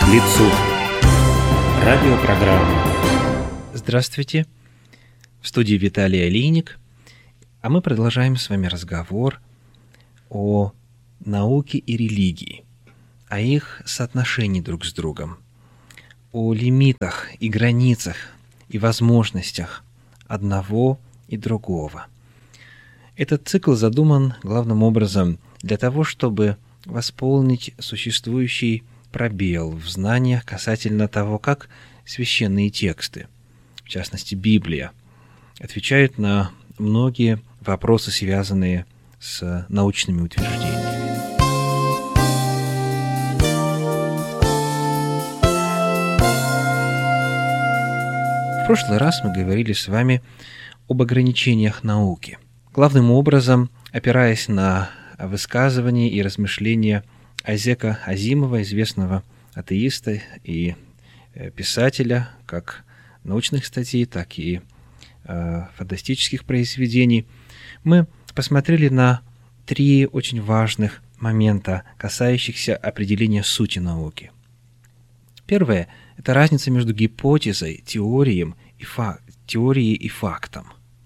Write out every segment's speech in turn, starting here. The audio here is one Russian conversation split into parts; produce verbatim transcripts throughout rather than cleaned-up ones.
лицу». Радиопрограмма. Здравствуйте. В студии Виталий Алиник. А мы продолжаем с вами разговор о науке и религии, о их соотношении друг с другом, о лимитах и границах и возможностях одного и другого. Этот цикл задуман главным образом для того, чтобы восполнить существующий пробел в знаниях касательно того, как священные тексты, в частности Библия, отвечают на многие вопросы, связанные с научными утверждениями. В прошлый раз мы говорили с вами об ограничениях науки, главным образом опираясь на высказывания и размышления Айзека Азимова, известного атеиста и писателя как научных статей, так и э, фантастических произведений. Мы посмотрели на три очень важных момента, касающихся определения сути науки. Первое – это разница между гипотезой, теорией и, фак... теорией и фактом.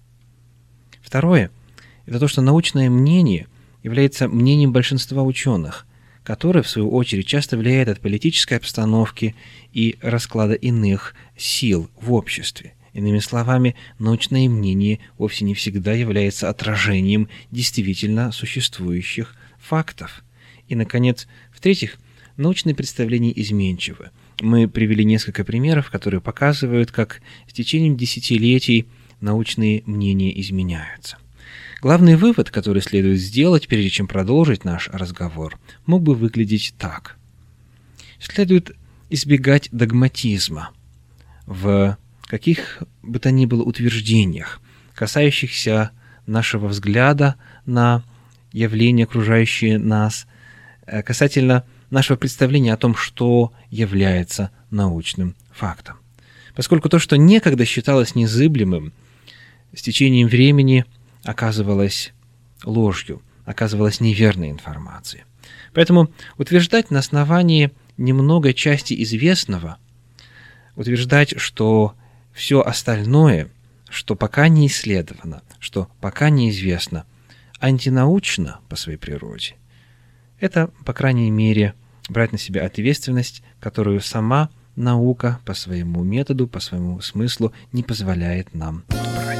Второе – это то, что научное мнение является мнением большинства ученых, которое, в свою очередь, часто влияет от политической обстановки и расклада иных сил в обществе. Иными словами, научное мнение вовсе не всегда является отражением действительно существующих фактов. И, наконец, в-третьих, научные представления изменчивы. Мы привели несколько примеров, которые показывают, как с течением десятилетий научные мнения изменяются. Главный вывод, который следует сделать, прежде чем продолжить наш разговор, мог бы выглядеть так. Следует избегать догматизма в каких бы то ни было утверждениях, касающихся нашего взгляда на явления, окружающие нас, касательно нашего представления о том, что является научным фактом. Поскольку то, что некогда считалось незыблемым, с течением времени оказывалось ложью, оказывалось неверной информацией. Поэтому утверждать на основании немного части известного, утверждать, что все остальное, что пока не исследовано, что пока неизвестно, антинаучно по своей природе, это, по крайней мере, брать на себя ответственность, которую сама наука по своему методу, по своему смыслу не позволяет нам брать.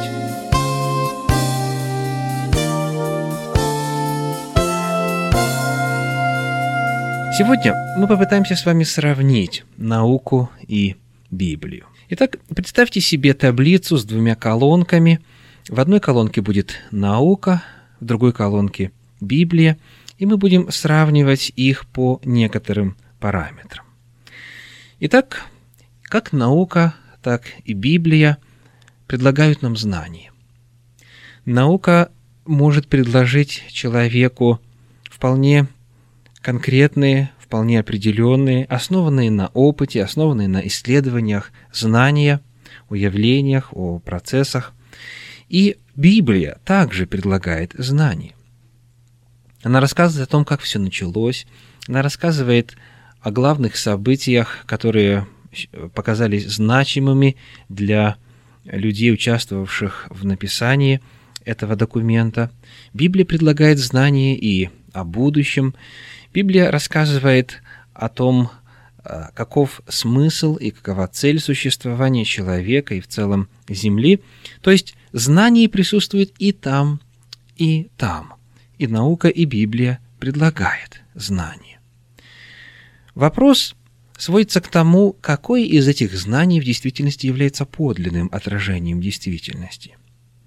Сегодня мы попытаемся с вами сравнить науку и Библию. Итак, представьте себе таблицу с двумя колонками. В одной колонке будет наука, в другой колонке Библия, и мы будем сравнивать их по некоторым параметрам. Итак, как наука, так и Библия предлагают нам знания. Наука может предложить человеку вполне конкретные, вполне определенные, основанные на опыте, основанные на исследованиях, знания о явлениях, о процессах. И Библия также предлагает знания. Она рассказывает о том, как все началось, она рассказывает о главных событиях, которые показались значимыми для людей, участвовавших в написании этого документа. Библия предлагает знания и о будущем. Библия рассказывает о том, каков смысл и какова цель существования человека и в целом Земли. То есть знание присутствует и там, и там. И наука, и Библия предлагает знания. Вопрос сводится к тому, какое из этих знаний в действительности является подлинным отражением действительности.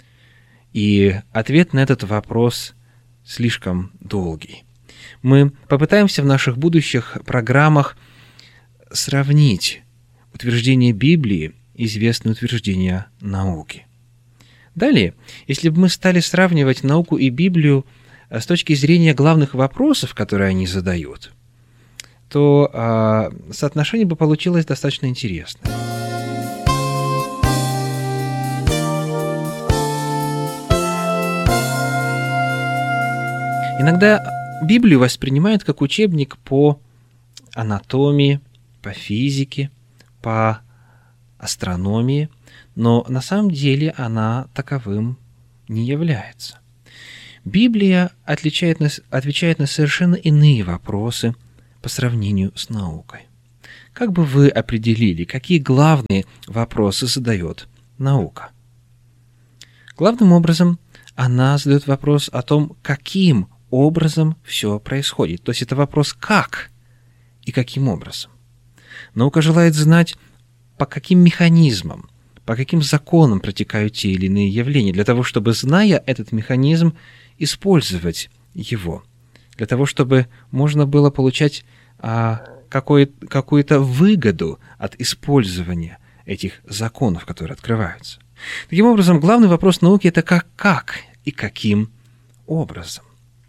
И ответ на этот вопрос слишком долгий. Мы попытаемся в наших будущих программах сравнить утверждения Библии и известные утверждения науки. Далее, если бы мы стали сравнивать науку и Библию с точки зрения главных вопросов, которые они задают, то а, соотношение бы получилось достаточно интересное. Иногда Библию воспринимают как учебник по анатомии, по физике, по астрономии, но на самом деле она таковым не является. Библия отличает нас, отвечает на совершенно иные вопросы по сравнению с наукой. Как бы вы определили, какие главные вопросы задает наука? Главным образом, она задает вопрос о том, каким образом все происходит. То есть это вопрос «как» и каким образом. Наука желает знать, по каким механизмам, по каким законам протекают те или иные явления, для того, чтобы, зная этот механизм, использовать его, для того, чтобы можно было получать а, какое, какую-то выгоду от использования этих законов, которые открываются. Таким образом, главный вопрос науки – это как, как и каким образом.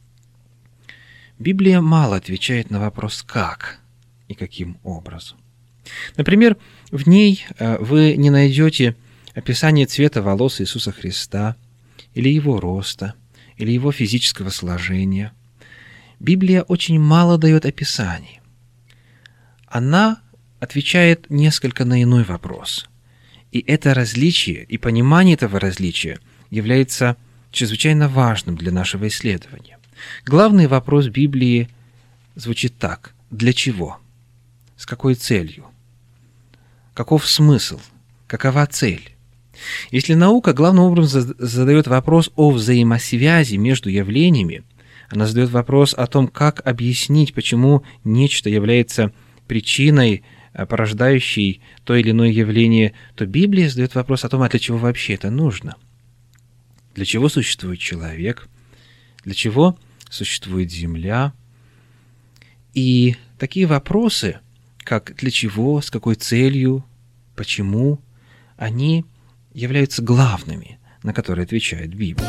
Библия мало отвечает на вопрос «как» и каким образом. Например, в ней вы не найдете описание цвета волос Иисуса Христа, или его роста, или его физического сложения. Библия очень мало дает описаний. Она отвечает несколько на иной вопрос. И это различие, и понимание этого различия является чрезвычайно важным для нашего исследования. Главный вопрос Библии звучит так: для чего? С какой целью? Каков смысл? Какова цель? Если наука главным образом задает вопрос о взаимосвязи между явлениями, она задает вопрос о том, как объяснить, почему нечто является причиной, порождающей то или иное явление, то Библия задает вопрос о том, а для чего вообще это нужно? Для чего существует человек? Для чего существует Земля? И такие вопросы, как для чего, с какой целью, почему, они являются главными, на которые отвечает Библия.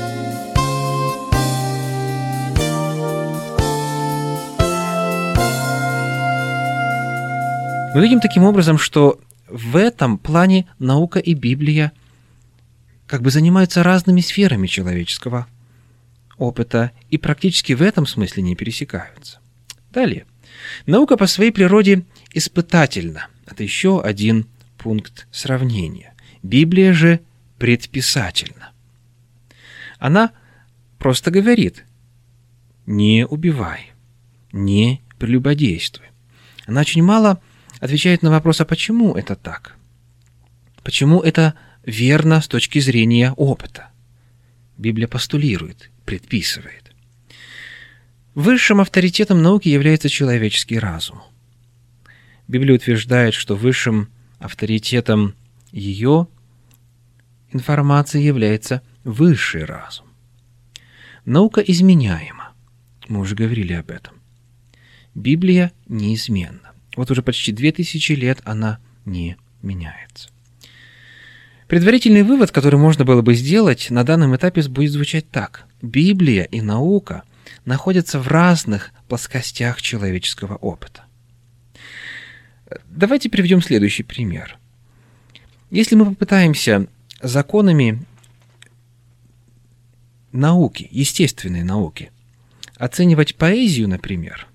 Мы видим таким образом, что в этом плане наука и Библия как бы занимаются разными сферами человеческого опыта и практически в этом смысле не пересекаются. Далее. Наука по своей природе испытательна. Это еще один пункт сравнения. Библия же предписательна. Она просто говорит: не убивай, не прелюбодействуй. Она очень мало отвечает на вопрос, а почему это так? Почему это верно с точки зрения опыта? Библия постулирует, предписывает. Высшим авторитетом науки является человеческий разум. Библия утверждает, что высшим авторитетом ее информации является высший разум. Наука изменяема. Мы уже говорили об этом. Библия неизменна. Вот уже почти две тысячи лет она не меняется. Предварительный вывод, который можно было бы сделать на данном этапе, будет звучать так. Библия и наука находятся в разных плоскостях человеческого опыта. Давайте приведем следующий пример. Если мы попытаемся законами науки, естественной науки, оценивать поэзию, например,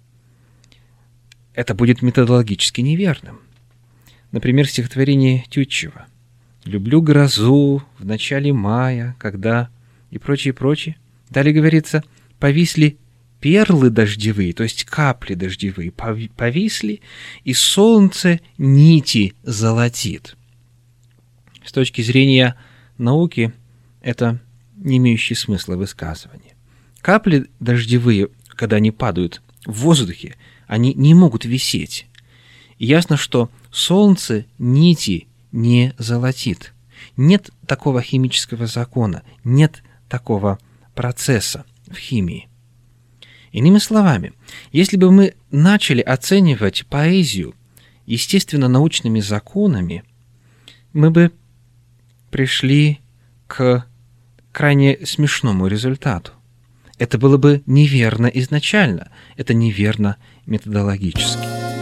это будет методологически неверным. Например, стихотворение Тютчева «Люблю грозу в начале мая, когда…» и прочее, прочее. Далее говорится: «Повисли перлы дождевые», то есть капли дождевые, повисли, и солнце нити золотит. С точки зрения науки, это не имеющее смысла высказывание. Капли дождевые, когда они падают в воздухе, они не могут висеть. И ясно, что солнце нити не золотит. Нет такого химического закона, нет такого процесса в химии. Иными словами, если бы мы начали оценивать поэзию естественно-научными законами, мы бы пришли к крайне смешному результату. Это было бы неверно изначально, это неверно методологически.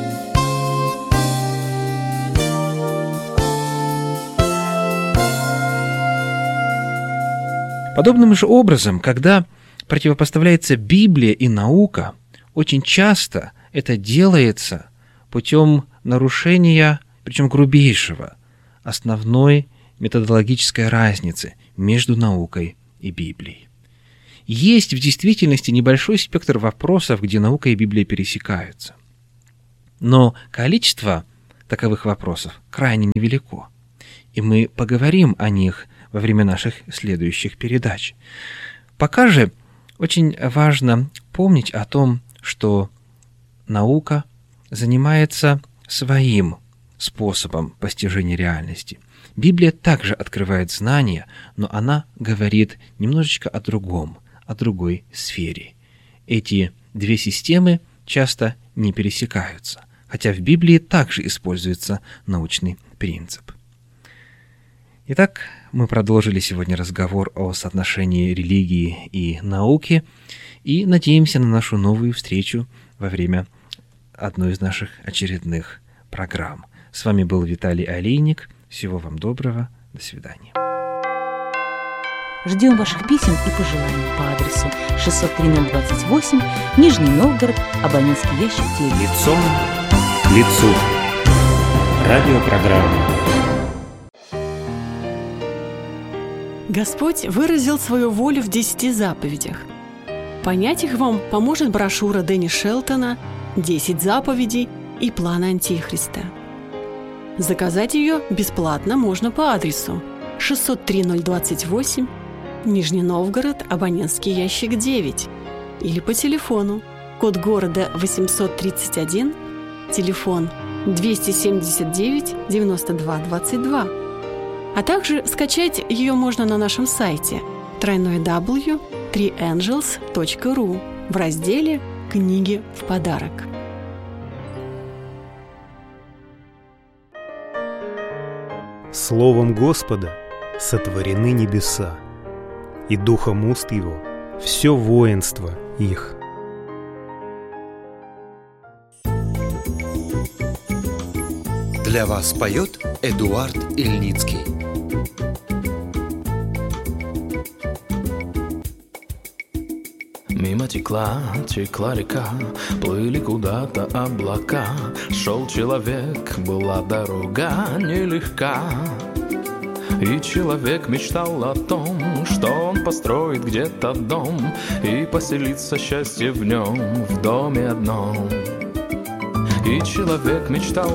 Подобным же образом, когда противопоставляется Библия и наука, очень часто это делается путем нарушения, причем грубейшего, основной методологической разницы между наукой и Библией. Есть в действительности небольшой спектр вопросов, где наука и Библия пересекаются. Но количество таковых вопросов крайне невелико, и мы поговорим о них во время наших следующих передач. Пока же очень важно помнить о том, что наука занимается своим способом постижения реальности. Библия также открывает знания, но она говорит немножечко о другом, о другой сфере. Эти две системы часто не пересекаются, хотя в Библии также используется научный принцип. Итак, мы продолжили сегодня разговор о соотношении религии и науки и надеемся на нашу новую встречу во время одной из наших очередных программ. С вами был Виталий Олейник. Всего вам доброго. До свидания. Ждем ваших писем и пожеланий по адресу шестьсот три ноль двадцать восемь, Нижний Новгород, абонентский ящик девять. Лицом к лицу. Радиопрограмма. Господь выразил свою волю в десяти заповедях. Понять их вам поможет брошюра Дэнни Шелтона «Десять заповедей и план Антихриста». Заказать ее бесплатно можно по адресу шестьсот три ноль двадцать восемь, Нижний Новгород, абонентский ящик девять, или по телефону, код города восемьсот тридцать один, телефон двести семьдесят девять девяносто два двадцать два. А также скачать ее можно на нашем сайте дабл ю дабл ю дабл ю точка три энджелс точка ру в разделе «Книги в подарок». Словом Господа сотворены небеса, и духом уст Его все воинство их. Для вас поет Эдуард Ильницкий. Мимо текла, текла река, плыли куда-то облака. Шел человек, была дорога нелегка. И человек мечтал о том, что он построит где-то дом и поселится счастье в нем, в доме одном. И человек мечтал